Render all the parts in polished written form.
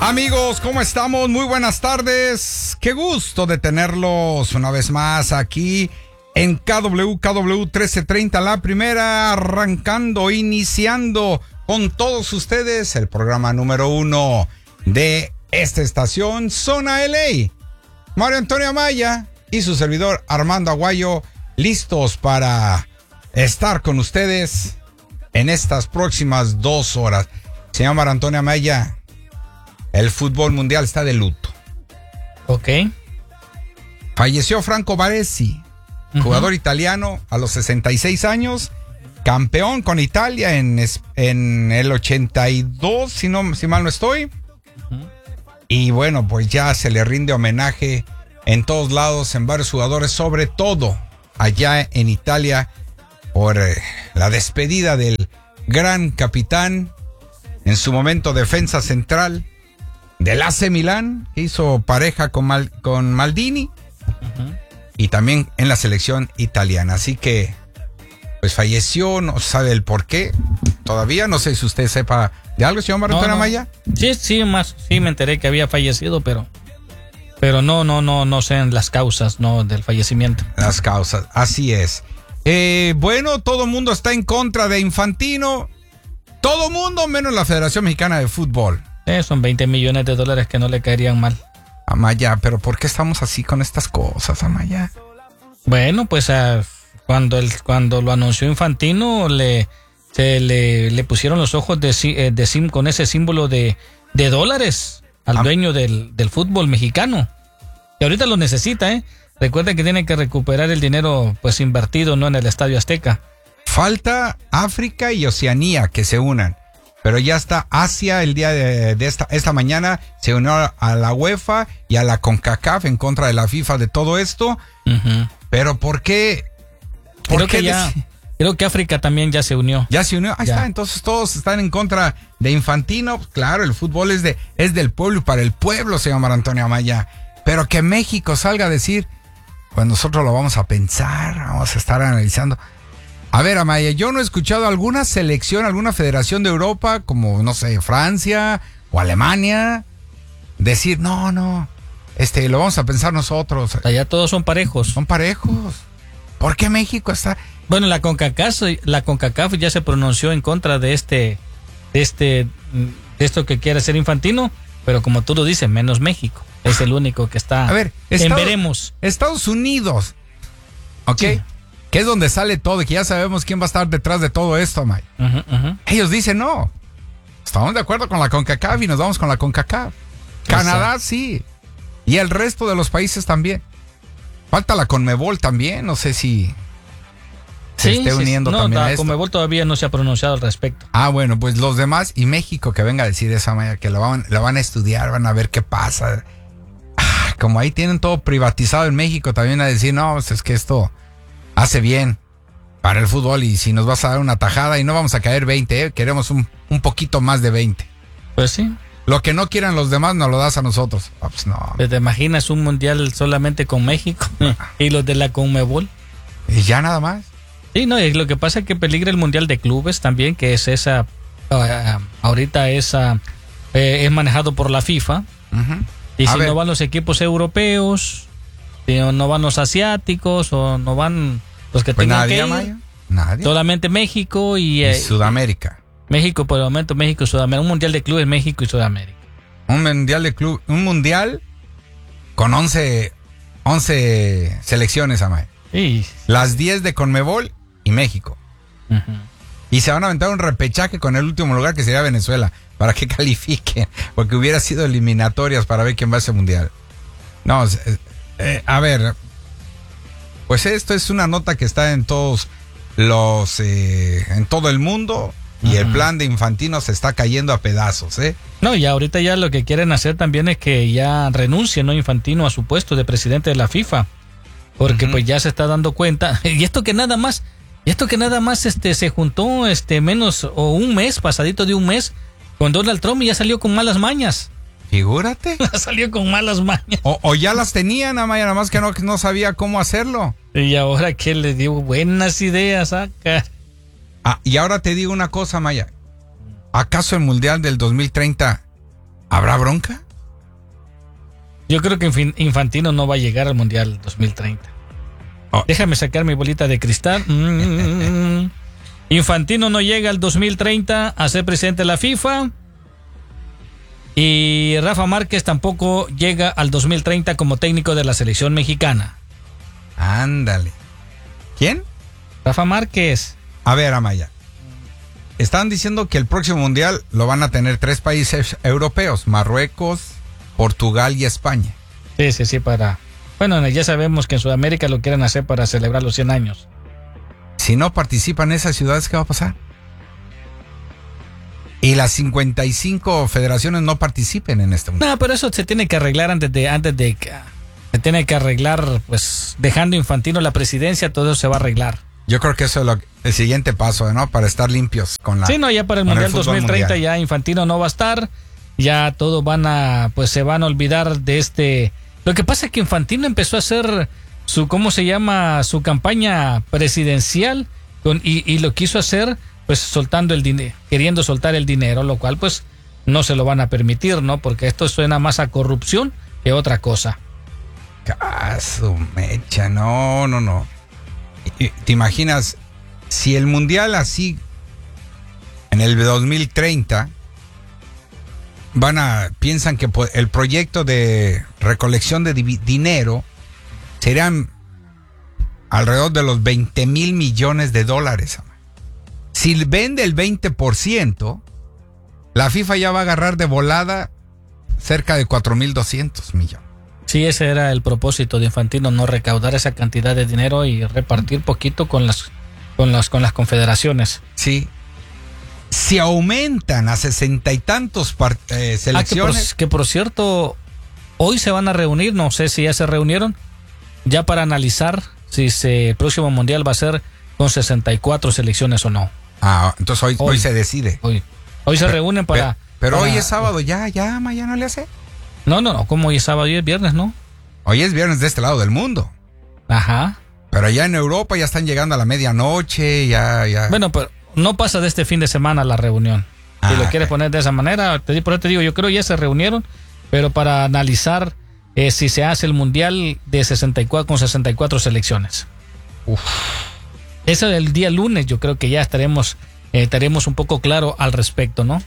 Amigos, ¿cómo estamos? Muy buenas tardes. Qué gusto de tenerlos una vez más aquí en KW 1330, la primera, iniciando con todos ustedes el programa número 1 de esta estación, Zona LA. Mario Antonio Amaya y su servidor Armando Aguayo, listos para estar con ustedes en estas próximas 2 horas. Señor Mario Antonio Amaya, el fútbol mundial está de luto. Ok. Falleció Franco Baresi, jugador italiano a los 66 años, campeón con Italia en el 82, si mal no estoy. Y bueno, pues ya se le rinde homenaje en todos lados, en varios jugadores, sobre todo allá en Italia, por la despedida del gran capitán, en su momento defensa central del AC Milán, que hizo pareja con Maldini, y también en la selección italiana. Así que, pues falleció, no sabe el por qué, todavía no sé si usted sepa de algo, señor Mario Amaya. Sí, me enteré que había fallecido, pero no sé en las causas, no, del fallecimiento. Las causas, así es. Bueno, todo el mundo está en contra de Infantino, todo mundo menos la Federación Mexicana de Fútbol. Son $20 millones que no le caerían mal. Amaya, pero ¿por qué estamos así con estas cosas, Amaya? Bueno, pues cuando lo anunció Infantino, le pusieron los ojos con ese símbolo de dólares al dueño del fútbol mexicano. Y ahorita lo necesita, ¿eh? Recuerden que tiene que recuperar el dinero pues invertido, ¿no?, en el Estadio Azteca. Falta África y Oceanía que se unan. Pero ya está Asia el día de esta mañana, se unió a la UEFA y a la CONCACAF en contra de la FIFA de todo esto. Pero ¿por qué? Creo que África también ya se unió. Ya se unió, ahí está, entonces todos están en contra de Infantino. Claro, el fútbol es del pueblo y para el pueblo, señor Mario Antonio Amaya. Pero que México salga a decir, pues nosotros lo vamos a pensar, vamos a estar analizando. A ver, Amaya, yo no he escuchado alguna selección, alguna federación de Europa, como, no sé, Francia o Alemania, decir, no, lo vamos a pensar nosotros. Allá todos son parejos. Son parejos. ¿Por qué México está...? Bueno, la CONCACAF ya se pronunció en contra de esto que quiere hacer Infantino, pero como tú lo dices, menos México. Es el único que está... A ver, veremos. Estados Unidos, ¿ok? Sí. Que es donde sale todo y que ya sabemos quién va a estar detrás de todo esto, May. Ellos dicen no. Estamos de acuerdo con la CONCACAF y nos vamos con la CONCACAF. Canadá sí. Y el resto de los países también. Falta la CONMEBOL también. No sé si se esté uniendo también a esto. La CONMEBOL todavía no se ha pronunciado al respecto. Ah, bueno, pues los demás y México que venga a decir esa, Maya, que la van a estudiar, van a ver qué pasa. Como ahí tienen todo privatizado en México, también a decir, no, pues es que esto hace bien para el fútbol y si nos vas a dar una tajada y no vamos a caer 20, queremos un poquito más de 20. Pues sí. Lo que no quieran los demás nos lo das a nosotros. Pues no. ¿Te imaginas un mundial solamente con México y los de la CONMEBOL? Y ya nada más. Sí, no, y lo que pasa es que peligra el mundial de clubes también, que es esa, ahorita es manejado por la FIFA. Y si no van los equipos europeos, si no van los asiáticos o no van los que pues tengan nadie, que ir, Maya, nadie. Solamente México y Sudamérica. México, por el momento, México y Sudamérica. Un mundial de clubes, México y Sudamérica. Un mundial con 11 selecciones, Amaya. Sí. Las 10 de CONMEBOL y México. Y se van a aventar un repechaje con el último lugar, que sería Venezuela, para que califiquen, porque hubiera sido eliminatorias para ver quién va a ese mundial. No, a ver, pues esto es una nota que está en todos en todo el mundo. Y el plan de Infantino se está cayendo a pedazos, ¿eh? No, y ahorita ya lo que quieren hacer también es que ya renuncie, ¿no?, Infantino a su puesto de presidente de la FIFA. Porque pues ya se está dando cuenta. Y esto que nada más se juntó menos o un mes, pasadito de un mes, con Donald Trump y ya salió con malas mañas. Figúrate. Salió con malas mañas. O ya las tenían, Amaya, nada más que no sabía cómo hacerlo. Y ahora que le dio buenas ideas, saca. Y ahora te digo una cosa, Maya. ¿Acaso el Mundial del 2030 ¿Habrá bronca? Yo creo que Infantino no va a llegar al Mundial 2030. Oh. Déjame sacar mi bolita de cristal. Infantino no llega al 2030 a ser presidente de la FIFA. Y Rafa Márquez tampoco llega al 2030 como técnico de la selección mexicana. Ándale. ¿Quién? Rafa Márquez. A ver, Amaya. Están diciendo que el próximo mundial lo van a tener 3 países europeos: Marruecos, Portugal y España. Sí, para... Bueno, ya sabemos que en Sudamérica lo quieren hacer para celebrar los 100 años. Si no participan esas ciudades, ¿qué va a pasar? Y las 55 federaciones no participen en este mundial. No, pero eso se tiene que arreglar antes de se tiene que arreglar, pues, dejando Infantino la presidencia, todo eso se va a arreglar. Yo creo que eso es el siguiente paso, ¿no? Para estar limpios con la... Sí, no, ya para el Mundial 2030 mundial. Ya Infantino no va a estar, ya todos se van a olvidar de este... Lo que pasa es que Infantino empezó a hacer su, ¿cómo se llama? Su campaña presidencial y lo quiso hacer, pues, soltando el dinero, queriendo soltar el dinero, lo cual, pues, no se lo van a permitir, ¿no? Porque esto suena más a corrupción que otra cosa. Caso, mecha, no. ¿Te imaginas si el mundial así en el 2030 piensan que el proyecto de recolección de dinero serán alrededor de los 20,000 millones de dólares? Si vende el 20%, la FIFA ya va a agarrar de volada cerca de 4,200 millones. Sí, ese era el propósito de Infantino, no recaudar esa cantidad de dinero y repartir poquito con las confederaciones. Sí. Si aumentan a 60 y tantos selecciones. Que por cierto, hoy se van a reunir, no sé si ya se reunieron, ya para analizar si el próximo mundial va a ser con 64 selecciones o no. Entonces hoy se decide. Hoy se reúnen para... Pero hoy es sábado, ya no le hace. No, como hoy es sábado y es viernes, ¿no? Hoy es viernes de este lado del mundo. Ajá. Pero allá en Europa ya están llegando a la medianoche, ya. Bueno, pero no pasa de este fin de semana la reunión. Si lo quieres poner de esa manera, por eso te digo, yo creo ya se reunieron, pero para analizar si se hace el mundial de 64 con 64 selecciones. Uf. Eso el día lunes, yo creo que ya estaremos un poco claro al respecto, ¿no?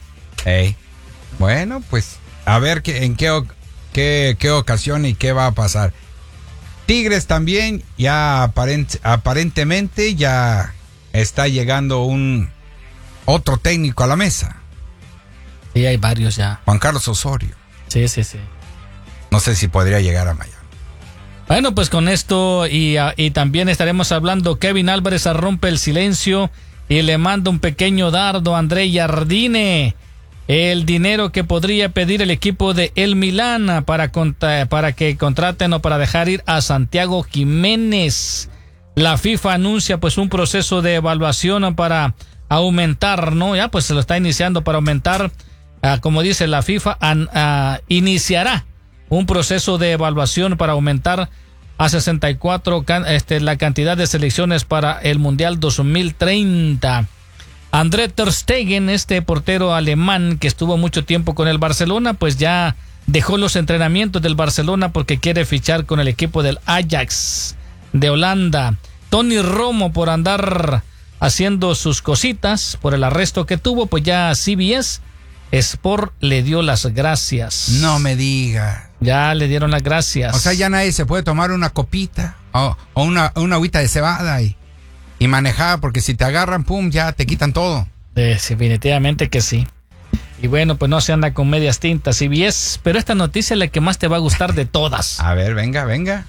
Bueno, pues a ver en qué ocasión y qué va a pasar. Tigres también ya aparentemente ya está llegando otro técnico a la mesa. Sí, hay varios ya. Juan Carlos Osorio. Sí. No sé si podría llegar a Miami. Bueno, pues con esto y también estaremos hablando. Kevin Álvarez rompe el silencio y le manda un pequeño dardo a André Jardine. El dinero que podría pedir el equipo de el Milán para que contraten o para dejar ir a Santiago Jiménez. La FIFA anuncia pues un proceso de evaluación para aumentar, ¿no? Ya pues se lo está iniciando para aumentar, como dice la FIFA, iniciará un proceso de evaluación para aumentar a 64 la cantidad de selecciones para el Mundial 2030. André ter Stegen, este portero alemán que estuvo mucho tiempo con el Barcelona, pues ya dejó los entrenamientos del Barcelona porque quiere fichar con el equipo del Ajax de Holanda. Tony Romo, por andar haciendo sus cositas, por el arresto que tuvo, pues ya CBS Sport le dio las gracias. No me diga. Ya le dieron las gracias. O sea, ya nadie se puede tomar una copita o una agüita de cebada y manejar, porque si te agarran, pum, ya te quitan todo. Definitivamente que sí. Y bueno, pues no se anda con medias tintas. CBS, pero esta noticia es la que más te va a gustar de todas. A ver, venga.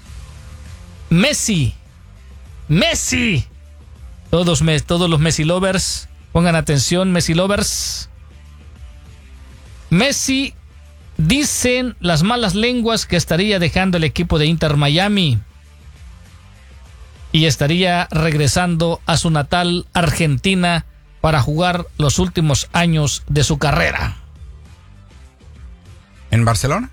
Messi. Todos los Messi lovers, pongan atención, Messi lovers. Messi, dicen las malas lenguas que estaría dejando el equipo de Inter Miami y estaría regresando a su natal Argentina para jugar los últimos años de su carrera. ¿En Barcelona?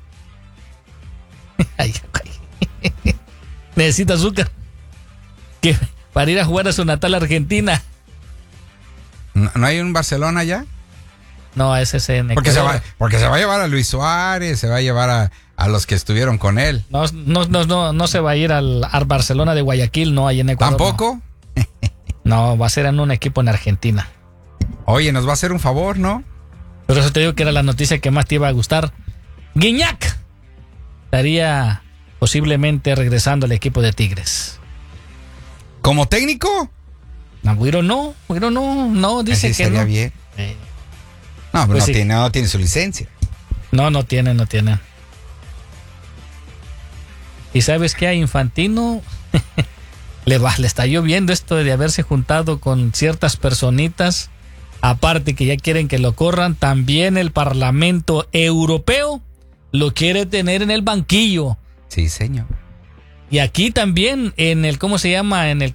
Necesita azúcar. Para ir a jugar a su natal Argentina. ¿No hay un Barcelona ya? No, ese es en Porque Ecuador. porque se va a llevar a Luis Suárez, se va a llevar a los que estuvieron con él. No se va a ir al Barcelona de Guayaquil, no, ahí en Ecuador. ¿Tampoco? No, va a ser en un equipo en Argentina. Oye, nos va a hacer un favor, ¿no? Por eso te digo que era la noticia que más te iba a gustar. Guiñac estaría posiblemente regresando al equipo de Tigres. ¿Como técnico? Agüero no, dice Así que no. estaría bien. No, pero Pues sí. no tiene su licencia. No tiene. ¿Y sabes qué? A Infantino le está lloviendo esto de haberse juntado con ciertas personitas. Aparte que ya quieren que lo corran, también el Parlamento Europeo lo quiere tener en el banquillo. Sí, señor. Y aquí también en el ¿cómo se llama? En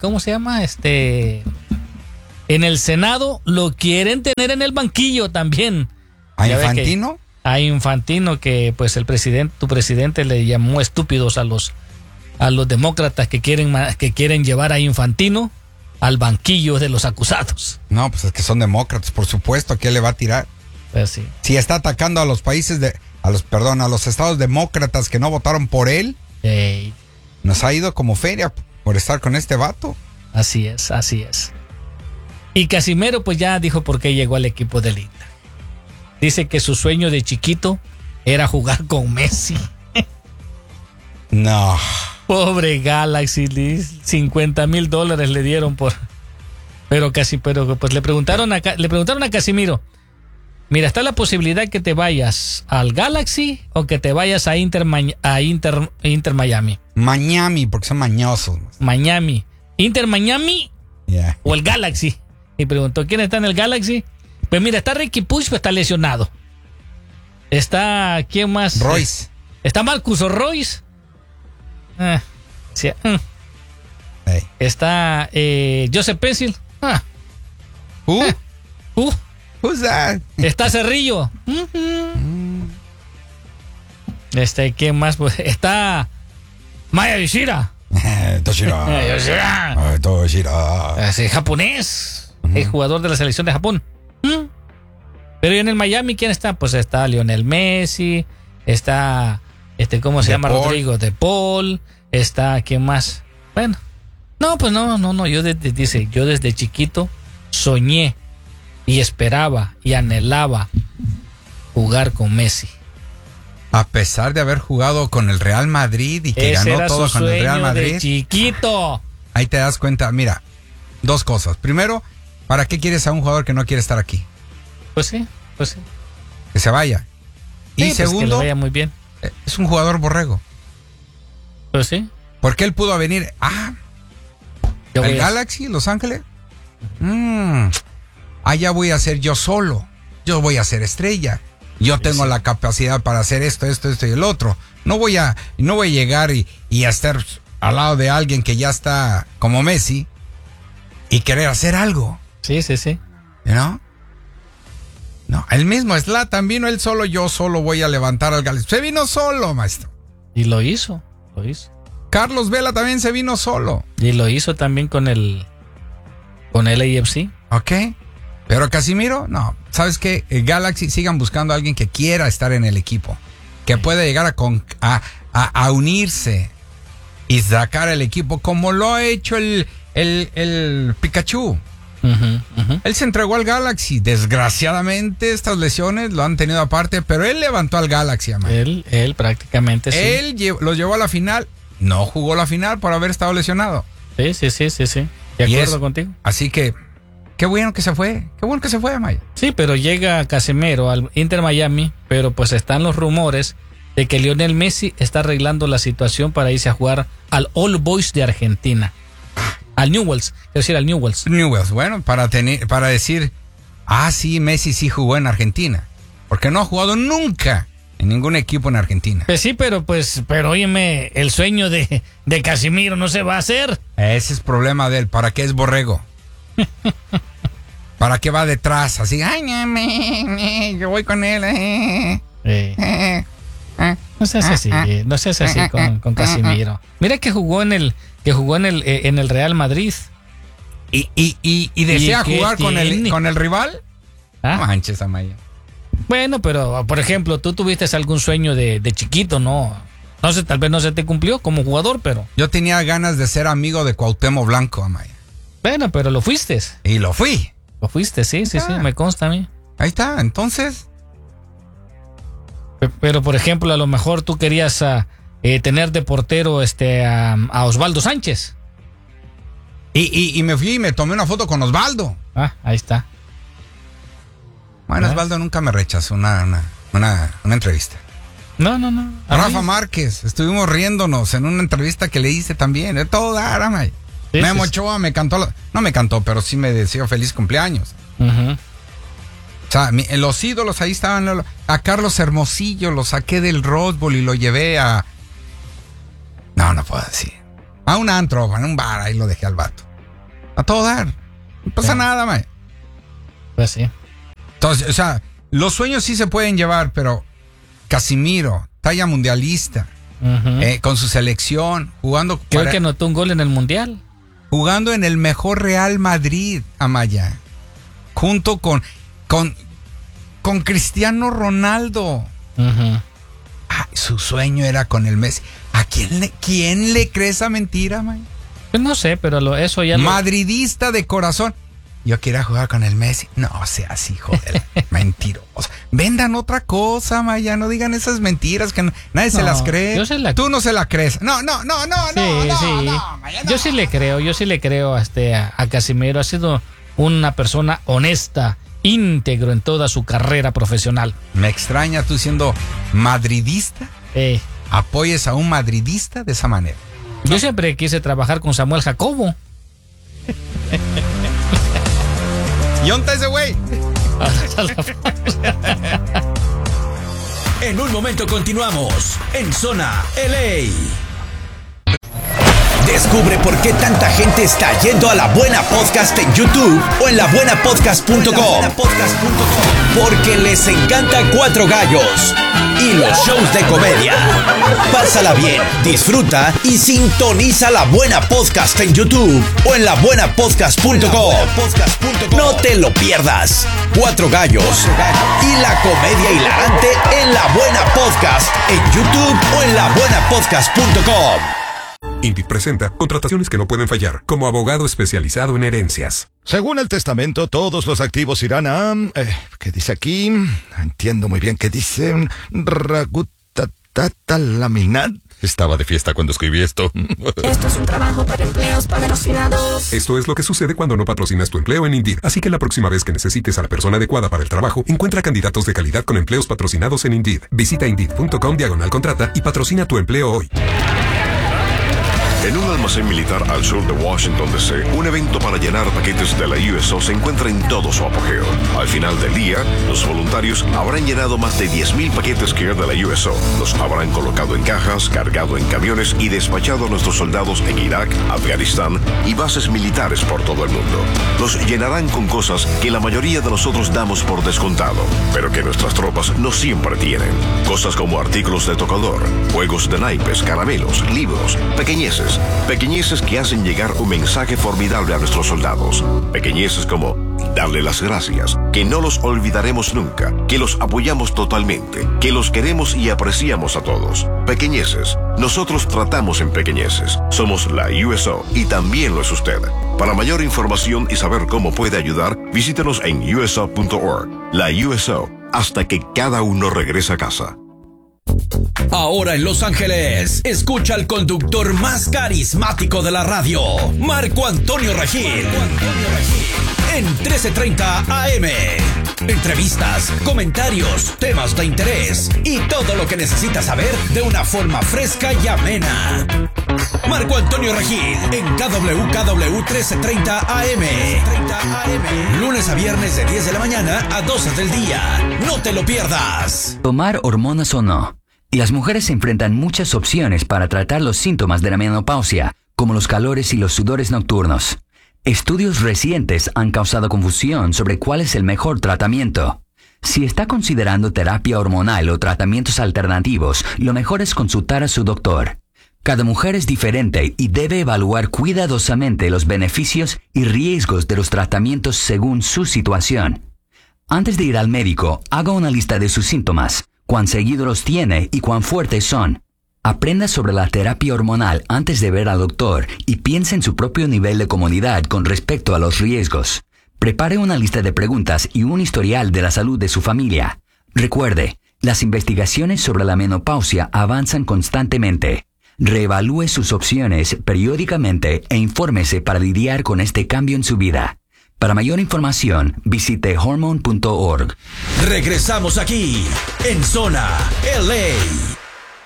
el Senado lo quieren tener en el banquillo también. ¿A Ya ve Infantino? A Infantino, que pues tu presidente le llamó estúpidos a los demócratas que quieren llevar a Infantino al banquillo de los acusados. No, pues es que son demócratas, por supuesto, ¿qué le va a tirar? Pues sí. Si está atacando a los a los estados demócratas que no votaron por él, Ey, nos ha ido como feria por estar con este vato. así es. Y Casimiro pues ya dijo por qué llegó al equipo del Inter. Dice que su sueño de chiquito era jugar con Messi. No. Pobre Galaxy, $50,000 le dieron por. Pero pues le preguntaron a Casimiro. Mira, está la posibilidad que te vayas al Galaxy o que te vayas a Inter Miami. Miami, porque son mañosos. Miami. Inter Miami Yeah. o el Galaxy. Y preguntó, ¿quién está en el Galaxy? Pues mira, está Ricky Puig, pero está lesionado. Está, ¿quién más? Royce. Está Marcus Royce. Sí, Hey. está Joseph Pencil. Who's that? Está Cerrillo. ¿Quién más? Pues está Maya Yoshida. Toshira. Toshira. Es japonés. Es jugador de la selección de Japón. Pero en el Miami, ¿quién está? Pues está Lionel Messi. Está, ¿cómo se llama? Paul. Rodrigo de Paul. Está, ¿quién más? Bueno. No, pues no. Yo desde chiquito soñé y esperaba y anhelaba jugar con Messi. A pesar de haber jugado con el Real Madrid y que Ese ganó era todo su con el Real sueño Madrid. de chiquito. Ahí te das cuenta, mira, dos cosas. Primero, ¿para qué quieres a un jugador que no quiere estar aquí? Pues sí. Que se vaya. Sí, Y pues que le segundo, vaya muy bien. es un jugador borrego. Pues sí. Porque él pudo venir Yo voy al a- Galaxy, Los Ángeles. Allá voy a ser yo solo. Yo voy a ser estrella. Yo tengo la capacidad para hacer esto y el otro. No voy a llegar y a estar al lado de alguien que ya está como Messi y querer hacer algo. Sí. ¿No? No, el mismo Zlatan vino él solo, yo solo voy a levantar al Galaxy. Se vino solo, maestro. Y lo hizo. Carlos Vela también se vino solo. Y lo hizo también con el AFC. ¿Ok? Pero Casimiro, no. ¿Sabes qué? El Galaxy sigan buscando a alguien que quiera estar en el equipo. Que pueda llegar a unirse y sacar el equipo como lo ha hecho el Pikachu. Él se entregó al Galaxy. Desgraciadamente estas lesiones lo han tenido aparte, pero él levantó al Galaxy, amado. Él prácticamente sí. Él los llevó a la final. No jugó la final por haber estado lesionado. Sí. De Y acuerdo contigo. Así que, qué bueno que se fue. Qué bueno que se fue, Amaya. Sí, pero llega Casemiro al Inter Miami, pero pues están los rumores de que Lionel Messi está arreglando la situación para irse a jugar al All Boys de Argentina. Al Newell's, al Newell's. Newell's, bueno, para decir, sí, Messi sí jugó en Argentina. Porque no ha jugado nunca en ningún equipo en Argentina. Pues sí, pero óyeme, el sueño de Casimiro no se va a hacer. Ese es problema de él. ¿Para qué es borrego? ¿Para qué va detrás? Así, yo voy con él. No seas así con Casimiro. Mira que jugó en el Real Madrid. ¿Y desea ¿Y qué jugar con tiene? el rival? ¿Ah? No manches, Amaya. Bueno, pero por ejemplo, tú tuviste algún sueño de chiquito, ¿no? No sé, tal vez no se te cumplió como jugador, pero... Yo tenía ganas de ser amigo de Cuauhtémoc Blanco, Amaya. Bueno, pero lo fuiste. Y lo fui. Lo fuiste, sí, me consta a mí. Ahí está, entonces... Pero, por ejemplo, a lo mejor tú querías tener de portero a Osvaldo Sánchez. Y me fui y me tomé una foto con Osvaldo. Ahí está. Bueno, Osvaldo nunca me rechazó una entrevista. No. Rafa Márquez, estuvimos riéndonos en una entrevista que le hice también. De todo dar, Amay. Sí, Memo Ochoa me cantó, no me cantó, pero sí me deseó feliz cumpleaños. Uh-huh. O sea, los ídolos ahí estaban. A Carlos Hermosillo lo saqué del Rose Bowl y lo llevé a... No puedo decir. A un antro, a un bar, ahí lo dejé al vato. A todo dar. No pasa nada, Amay. Pues sí. Entonces, o sea, los sueños sí se pueden llevar, pero Casimiro, talla mundialista, con su selección, jugando... Creo que anotó un gol en el Mundial. Jugando en el mejor Real Madrid, Amaya. Junto con Cristiano Ronaldo. Uh-huh. Su sueño era con el Messi. ¿A quién le cree esa mentira, Amaya? Pues no sé, pero eso ya... Madridista de corazón. Yo quería jugar con el Messi. No seas hijo de la mentiroso. Vendan otra cosa, Maya. No digan esas mentiras que nadie se las cree. Tú no se la crees. No, Maya, no. Yo sí le creo a Casimiro. Ha sido una persona honesta, íntegro en toda su carrera profesional. Me extraña tú siendo madridista. Apoyes a un madridista de esa manera. Yo siempre quise trabajar con Samuel Jacobo. ¿Y dónde está ese güey? En un momento continuamos en Zona LA. Descubre por qué tanta gente está yendo a La Buena Podcast en YouTube o en labuenapodcast.com. Porque les encanta Cuatro Gallos y los shows de comedia. Pásala bien, disfruta y sintoniza La Buena Podcast en YouTube o en labuenapodcast.com. No te lo pierdas. Cuatro Gallos y la comedia hilarante en La Buena Podcast en YouTube o en labuenapodcast.com. INDIT presenta contrataciones que no pueden fallar, como abogado especializado en herencias. Según el testamento, todos los activos irán a... ¿qué dice aquí? Entiendo muy bien qué dice. Laminat. Estaba de fiesta cuando escribí esto. Esto es un trabajo para empleos patrocinados. Esto es lo que sucede cuando no patrocinas tu empleo en Indeed. Así que la próxima vez que necesites a la persona adecuada para el trabajo, encuentra candidatos de calidad con empleos patrocinados en Indeed. Visita Indeed.com/contrata y patrocina tu empleo hoy. En un almacén militar al sur de Washington, D.C., un evento para llenar paquetes de la USO se encuentra en todo su apogeo. Al final del día, los voluntarios habrán llenado más de 10,000 paquetes Care de la USO. Los habrán colocado en cajas, cargado en camiones y despachado a nuestros soldados en Irak, Afganistán y bases militares por todo el mundo. Los llenarán con cosas que la mayoría de nosotros damos por descontado, pero que nuestras tropas no siempre tienen. Cosas como artículos de tocador, juegos de naipes, caramelos, libros, pequeñeces que hacen llegar un mensaje formidable a nuestros soldados. Pequeñeces como darle las gracias, que no los olvidaremos nunca, que los apoyamos totalmente, que los queremos y apreciamos a todos. Pequeñeces. Nosotros tratamos en pequeñeces. Somos la USO y también lo es usted. Para mayor información y saber cómo puede ayudar, visítenos en uso.org. La USO, hasta que cada uno regrese a casa. Ahora en Los Ángeles, escucha al conductor más carismático de la radio, Marco Antonio Regil. En 1330 AM. Entrevistas, comentarios, temas de interés y todo lo que necesitas saber de una forma fresca y amena. Marco Antonio Regil en KWKW 1330 AM. Lunes a viernes de 10 de la mañana a 12 del día. No te lo pierdas. Tomar hormonas o no. Y las mujeres se enfrentan muchas opciones para tratar los síntomas de la menopausia, como los calores y los sudores nocturnos. Estudios recientes han causado confusión sobre cuál es el mejor tratamiento. Si está considerando terapia hormonal o tratamientos alternativos, lo mejor es consultar a su doctor. Cada mujer es diferente y debe evaluar cuidadosamente los beneficios y riesgos de los tratamientos según su situación. Antes de ir al médico, haga una lista de sus síntomas, cuán seguido los tiene y cuán fuertes son. Aprenda sobre la terapia hormonal antes de ver al doctor y piense en su propio nivel de comodidad con respecto a los riesgos. Prepare una lista de preguntas y un historial de la salud de su familia. Recuerde, las investigaciones sobre la menopausia avanzan constantemente. Reevalúe sus opciones periódicamente e infórmese para lidiar con este cambio en su vida. Para mayor información, visite hormone.org. Regresamos aquí, en Zona LA.